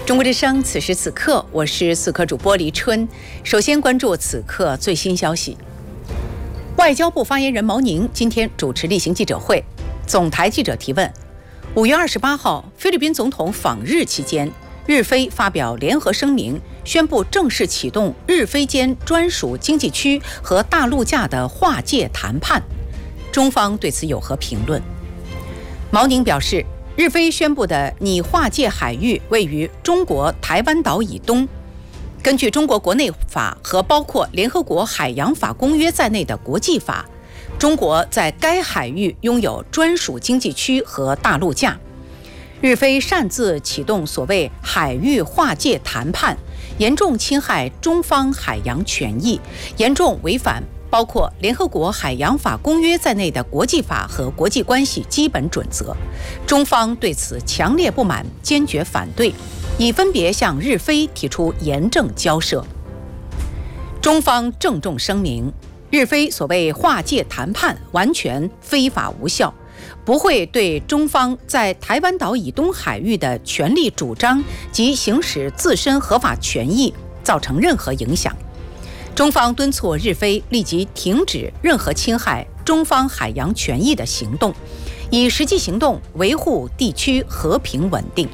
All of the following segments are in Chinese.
中国之声，此时此刻，我是4刻主播黎春。首先关注此刻最新消息。外交部发言人毛宁今天主持例行记者会，总台记者提问：5月28号，菲律宾总统访日期间，日菲发表联合声明，宣布正式启动日菲间专属经济区和大陆架的划界谈判。中方对此有何评论？毛宁表示，日菲宣布的拟划界海域位于中国台湾岛以东。根据中国国内法和包括联合国海洋法公约在内的国际法，中国在该海域拥有专属经济区和大陆架。日菲擅自启动所谓海域划界谈判，严重侵害中方海洋权益，严重违反包括联合国海洋法公约在内的国际法和国际关系基本准则。中方对此强烈不满，坚决反对，已分别向日菲提出严正交涉。中方郑重声明，日菲所谓划界谈判完全非法无效，不会对中方在台湾岛以东海域的权利主张及行使自身合法权益造成任何影响。中方敦促日菲立即停止任何侵害中方海洋权益的行动，以实际行动维护地区和平稳定。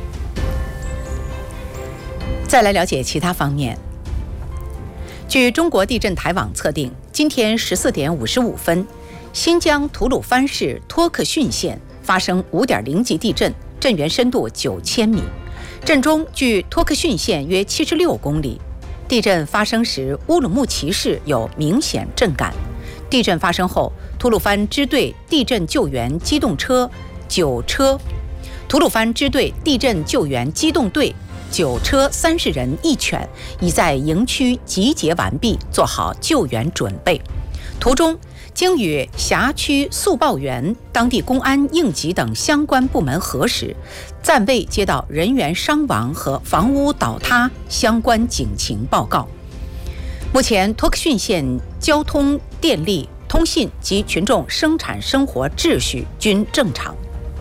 再来了解其他方面。据中国地震台网测定，今天14点55分，新疆吐鲁番市托克逊县发生5.0级地震，震源深度9000米，震中距托克逊县约76公里。地震发生时，乌鲁木齐市有明显震感。地震发生后，吐鲁番支队地震救援机动车9车，吐鲁番支队地震救援机动队9车30人1犬已在营区集结完毕，做好救援准备。途中经与辖区速报员、当地公安、应急等相关部门核实，暂未接到人员伤亡和房屋倒塌相关警情报告。目前，托克逊县交通、电力、通信及群众生产生活秩序均正常。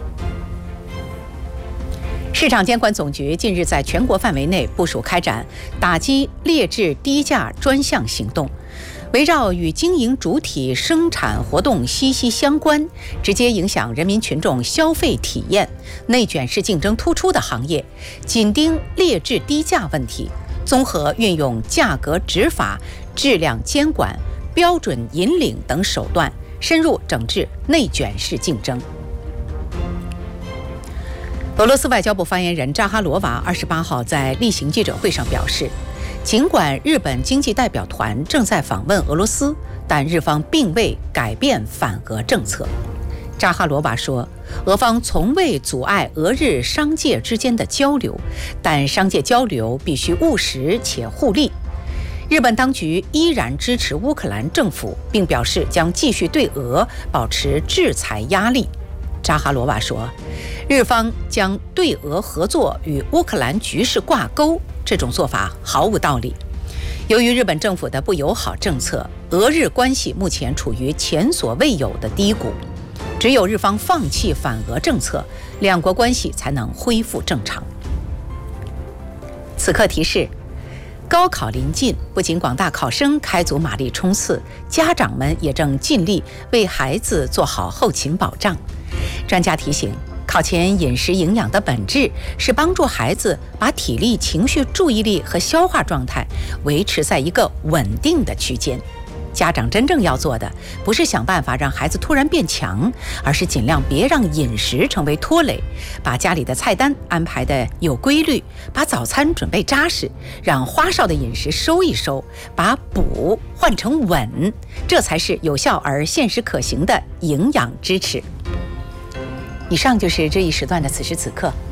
市场监管总局近日在全国范围内部署开展打击劣质低价专项行动，围绕与经营主体生产活动息息相关、直接影响人民群众消费体验、内卷式竞争突出的行业，紧盯劣质低价问题，综合运用价格执法、质量监管、标准引领等手段，深入整治内卷式竞争。俄罗斯外交部发言人扎哈罗娃28号在例行记者会上表示，尽管日本经济代表团正在访问俄罗斯，但日方并未改变反俄政策。扎哈罗娃说，俄方从未阻碍俄日商界之间的交流，但商界交流必须务实且互利。日本当局依然支持乌克兰政府，并表示将继续对俄保持制裁压力。扎哈罗娃说，日方将对俄合作与乌克兰局势挂钩，这种做法毫无道理。由于日本政府的不友好政策，俄日关系目前处于前所未有的低谷。只有日方放弃反俄政策，两国关系才能恢复正常。此刻提示：高考临近，不仅广大考生开足马力冲刺，家长们也正尽力为孩子做好后勤保障。专家提醒，考前饮食营养的本质是帮助孩子把体力、情绪、注意力和消化状态维持在一个稳定的区间。家长真正要做的，不是想办法让孩子突然变强，而是尽量别让饮食成为拖累，把家里的菜单安排的有规律，把早餐准备扎实，让花哨的饮食收一收，把补换成稳，这才是有效而现实可行的营养支持。以上就是这一时段的此时此刻，